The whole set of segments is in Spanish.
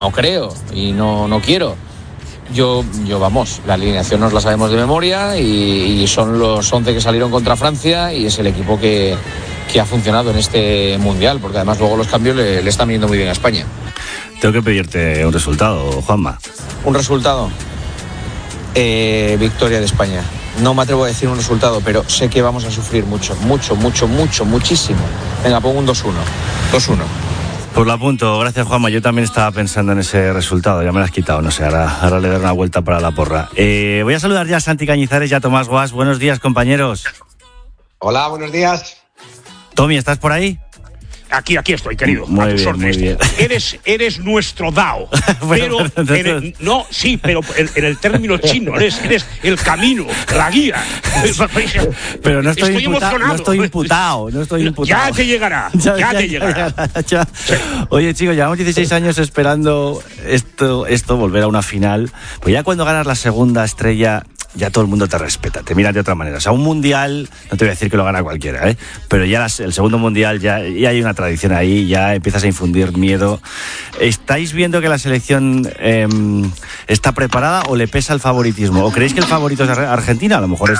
no creo y no quiero. Yo vamos, la alineación nos la sabemos de memoria y son los 11 que salieron contra Francia y es el equipo que ha funcionado en este Mundial, porque además luego los cambios le están viniendo muy bien a España. Tengo que pedirte un resultado, Juanma. ¿Un resultado? Victoria de España. No me atrevo a decir un resultado, pero sé que vamos a sufrir muchísimo. Venga, pongo un 2-1. 2-1. Pues lo apunto, gracias Juanma. Yo también estaba pensando en ese resultado, ya me lo has quitado, no sé, ahora le daré una vuelta para la porra. Voy a saludar ya a Santi Cañizares y a Tomás Guas. Buenos días, compañeros. Hola, buenos días. Tommy, ¿estás por ahí? Aquí estoy, querido. Muy bien. Eres nuestro Dao. Pero en el término chino, eres el camino, la guía. Pero no estoy imputado. Ya te llegará. Ya. Oye, chicos, llevamos 16 años esperando esto, volver a una final. Pues ya cuando ganas la segunda estrella, ya todo el mundo te respeta, te mira de otra manera. O sea, un mundial, no te voy a decir que lo gana cualquiera, pero ya el segundo mundial ya hay una tradición ahí, ya empiezas a infundir miedo. ¿Estáis viendo que la selección está preparada o le pesa el favoritismo? ¿O creéis que el favorito es Argentina? A lo mejor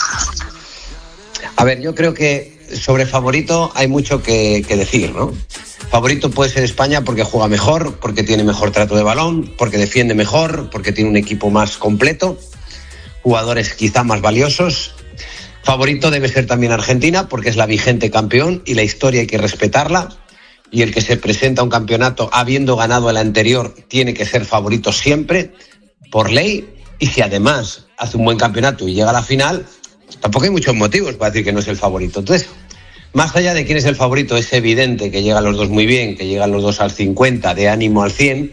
A ver, yo creo que sobre favorito hay mucho que decir, ¿no? Favorito puede ser España porque juega mejor, porque tiene mejor trato de balón, porque defiende mejor, porque tiene un equipo más completo, jugadores quizá más valiosos. Favorito debe ser también Argentina porque es la vigente campeón y la historia hay que respetarla, y el que se presenta a un campeonato habiendo ganado el anterior tiene que ser favorito siempre, por ley, y si además hace un buen campeonato y llega a la final, tampoco hay muchos motivos para decir que no es el favorito. Entonces, más allá de quién es el favorito, es evidente que llegan los dos muy bien, que llegan los dos al 50, de ánimo al 100.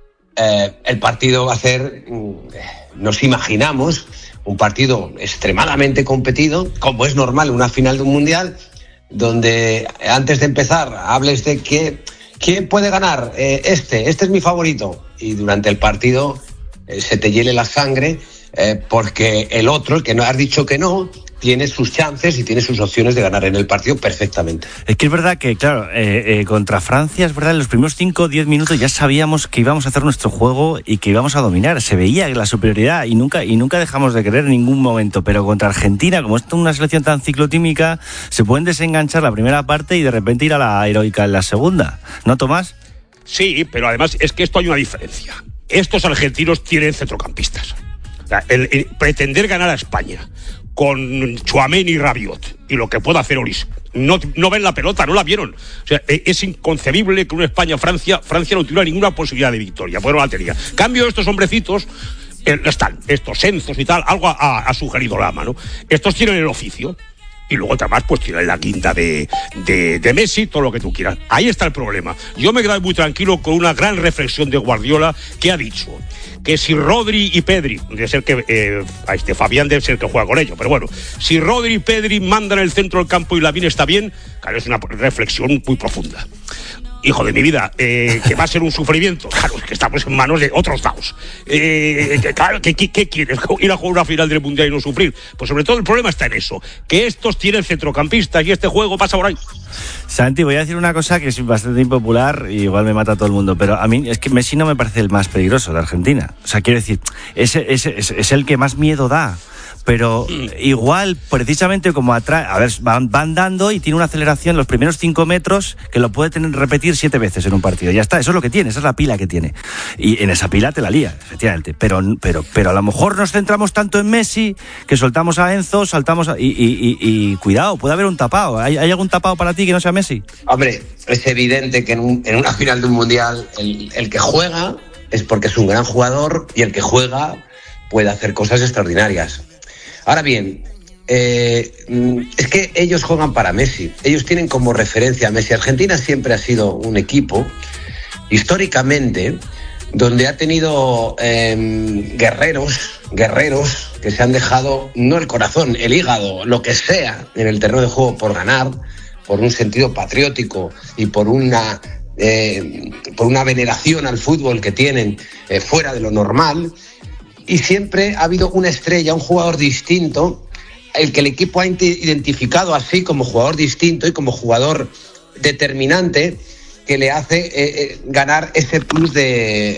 El partido va a ser, nos imaginamos, un partido extremadamente competido, como es normal en una final de un mundial, donde antes de empezar hables de quién puede ganar, este es mi favorito, y durante el partido se te hiele la sangre porque el otro, el que no has dicho que no, tiene sus chances y tiene sus opciones de ganar en el partido perfectamente. Es que es verdad que, claro, contra Francia, es verdad, en los primeros 5 o 10 minutos ya sabíamos que íbamos a hacer nuestro juego y que íbamos a dominar. Se veía la superioridad y nunca dejamos de creer en ningún momento. Pero contra Argentina, como es una selección tan ciclotímica, se pueden desenganchar la primera parte y de repente ir a la heroica en la segunda. ¿No, Tomás? Sí, pero además es que esto hay una diferencia. Estos argentinos tienen centrocampistas. O sea, el pretender ganar a España con Tchouaméni y Rabiot y lo que pueda hacer Oris, no ven la pelota, no la vieron. O sea, es inconcebible que una España-Francia no tuviera ninguna posibilidad de victoria, porque no la tenía. Cambio, estos hombrecitos están, estos Enzos y tal, algo ha sugerido Lama, ¿no? Estos tienen el oficio. Y luego además pues tienen la guinda de Messi, todo lo que tú quieras. Ahí está el problema. Yo me quedo muy tranquilo con una gran reflexión de Guardiola, que ha dicho que si Rodri y Pedri, debe ser que Fabián debe ser que juega con ellos, pero bueno, si Rodri y Pedri mandan el centro del campo y Lamine está bien, claro, es una reflexión muy profunda. Hijo de mi vida, que va a ser un sufrimiento. Claro, es que estamos en manos de otros daos. Claro, ¿qué quieres? ¿Ir a jugar una final del Mundial y no sufrir? Pues sobre todo el problema está en eso, que estos tienen centrocampistas y este juego pasa por ahí. Santi, voy a decir una cosa que es bastante impopular y igual me mata a todo el mundo, pero a mí es que Messi no me parece el más peligroso de Argentina. O sea, quiero decir, es el que más miedo da. Pero igual, precisamente como atrás, a ver, van dando y tiene una aceleración los primeros 5 metros que lo puede repetir 7 veces en un partido. Ya está, eso es lo que tiene, esa es la pila que tiene. Y en esa pila te la lía, efectivamente. Pero a lo mejor nos centramos tanto en Messi que soltamos a Enzo, y cuidado, puede haber un tapado. ¿Hay algún tapado para ti que no sea Messi? Hombre, es evidente que en una final de un mundial el que juega es porque es un gran jugador y el que juega puede hacer cosas extraordinarias. Ahora bien, es que ellos juegan para Messi, ellos tienen como referencia a Messi. Argentina siempre ha sido un equipo, históricamente, donde ha tenido guerreros que se han dejado, no el corazón, el hígado, lo que sea, en el terreno de juego por ganar, por un sentido patriótico y por una veneración al fútbol que tienen fuera de lo normal. Y siempre ha habido una estrella, un jugador distinto, el que el equipo ha identificado así como jugador distinto y como jugador determinante, que le hace ganar ese plus de